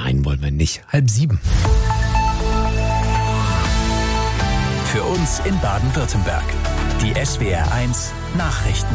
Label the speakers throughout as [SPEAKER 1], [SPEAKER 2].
[SPEAKER 1] Nein, wollen wir nicht. 6:30.
[SPEAKER 2] Für uns in Baden-Württemberg. Die SWR1 Nachrichten.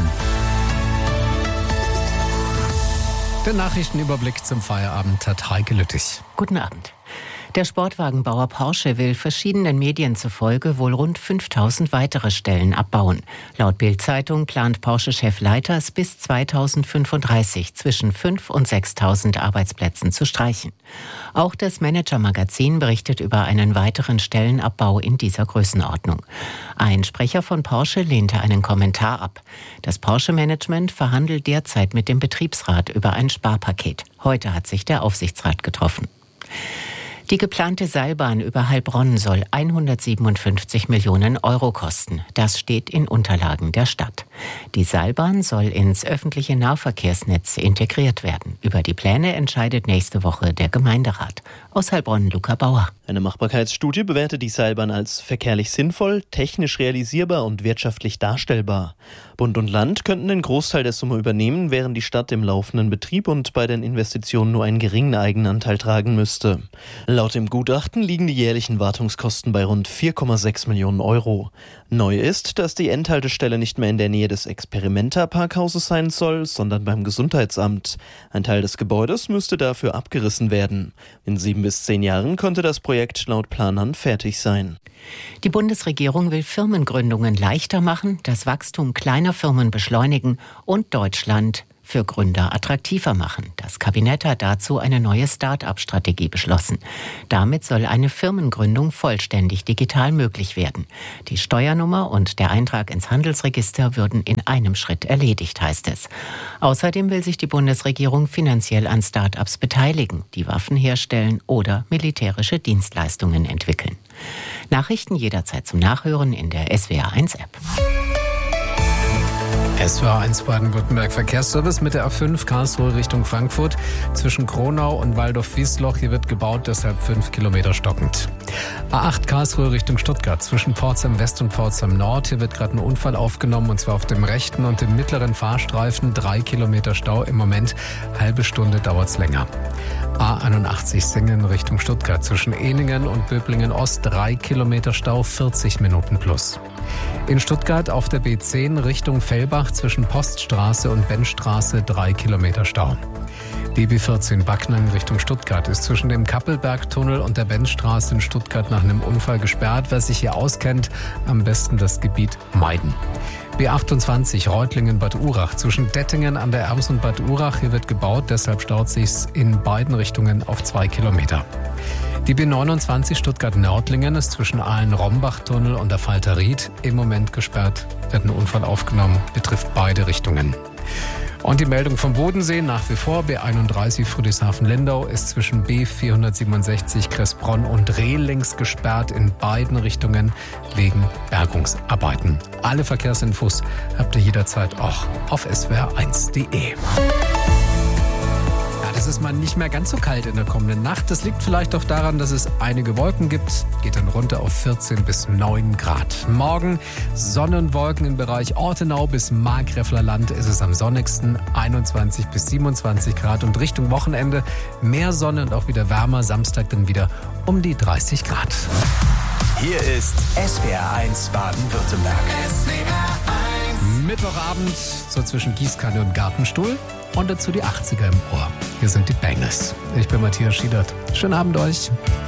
[SPEAKER 1] Der Nachrichtenüberblick zum Feierabend hat Heike Lüttich.
[SPEAKER 3] Guten Abend. Der Sportwagenbauer Porsche will verschiedenen Medien zufolge wohl rund 5.000 weitere Stellen abbauen. Laut Bild-Zeitung plant Porsche-Chef Leiters bis 2035 zwischen 5.000 und 6.000 Arbeitsplätzen zu streichen. Auch das Manager-Magazin berichtet über einen weiteren Stellenabbau in dieser Größenordnung. Ein Sprecher von Porsche lehnte einen Kommentar ab. Das Porsche-Management verhandelt derzeit mit dem Betriebsrat über ein Sparpaket. Heute hat sich der Aufsichtsrat getroffen. Die geplante Seilbahn über Heilbronn soll 157 Millionen Euro kosten. Das steht in Unterlagen der Stadt. Die Seilbahn soll ins öffentliche Nahverkehrsnetz integriert werden. Über die Pläne entscheidet nächste Woche der Gemeinderat. Aus Heilbronn, Luca Bauer.
[SPEAKER 4] Eine Machbarkeitsstudie bewertet die Seilbahn als verkehrlich sinnvoll, technisch realisierbar und wirtschaftlich darstellbar. Bund und Land könnten den Großteil der Summe übernehmen, während die Stadt im laufenden Betrieb und bei den Investitionen nur einen geringen Eigenanteil tragen müsste. Laut dem Gutachten liegen die jährlichen Wartungskosten bei rund 4,6 Millionen Euro. Neu ist, dass die Endhaltestelle nicht mehr in der Nähe des Experimenta-Parkhauses sein soll, sondern beim Gesundheitsamt. Ein Teil des Gebäudes müsste dafür abgerissen werden. In 7 bis 10 Jahren könnte das Projekt laut Planern fertig sein.
[SPEAKER 3] Die Bundesregierung will Firmengründungen leichter machen, das Wachstum kleiner Firmen beschleunigen und Deutschland für Gründer attraktiver machen. Das Kabinett hat dazu eine neue Start-up-Strategie beschlossen. Damit soll eine Firmengründung vollständig digital möglich werden. Die Steuernummer und der Eintrag ins Handelsregister würden in einem Schritt erledigt, heißt es. Außerdem will sich die Bundesregierung finanziell an Start-ups beteiligen, die Waffen herstellen oder militärische Dienstleistungen entwickeln. Nachrichten jederzeit zum Nachhören in der SWR1-App.
[SPEAKER 1] SWR1 Baden-Württemberg Verkehrsservice mit der A5 Karlsruhe Richtung Frankfurt zwischen Kronau und Waldorf-Wiesloch. Hier wird gebaut, deshalb 5 Kilometer stockend. A8 Karlsruhe Richtung Stuttgart zwischen Pforzheim West und Pforzheim Nord. Hier wird gerade ein Unfall aufgenommen und zwar auf dem rechten und dem mittleren Fahrstreifen. 3 Kilometer Stau im Moment. Halbe Stunde dauert es länger. A81 Singen Richtung Stuttgart zwischen Ehningen und Böblingen Ost. 3 Kilometer Stau, 40 Minuten plus. In Stuttgart auf der B10 Richtung Fellbach zwischen Poststraße und Benstraße 3 Kilometer Stau. Die B14 Backnang Richtung Stuttgart ist zwischen dem Kappelbergtunnel und der Benstraße in Stuttgart nach einem Unfall gesperrt. Wer sich hier auskennt, am besten das Gebiet meiden. B28 Reutlingen-Bad Urach zwischen Dettingen an der Erbs und Bad Urach. Hier wird gebaut, deshalb staut sich's in beiden Richtungen auf 2 Kilometer. Die B29 Stuttgart-Nördlingen ist zwischen Ahlen-Rombach-Tunnel und der Falter Ried im Moment gesperrt. Wird ein Unfall aufgenommen, betrifft beide Richtungen. Und die Meldung vom Bodensee nach wie vor. B31 Friedrichshafen-Lindau ist zwischen B467 Kressbronn und Rehlings gesperrt in beiden Richtungen wegen Bergungsarbeiten. Alle Verkehrsinfos habt ihr jederzeit auch auf swr1.de. Es ist mal nicht mehr ganz so kalt in der kommenden Nacht. Das liegt vielleicht auch daran, dass es einige Wolken gibt. Geht dann runter auf 14 bis 9 Grad. Morgen Sonnenwolken im Bereich Ortenau bis Markgräfler Land ist es am sonnigsten. 21 bis 27 Grad. Und Richtung Wochenende mehr Sonne und auch wieder wärmer. Samstag dann wieder um die 30 Grad.
[SPEAKER 2] Hier ist SWR1 Baden-Württemberg.
[SPEAKER 1] Mittwochabend so zwischen Gießkanne und Gartenstuhl. Und dazu die 80er im Ohr. Hier sind die Bangles. Ich bin Matthias Schiedert. Schönen Abend euch.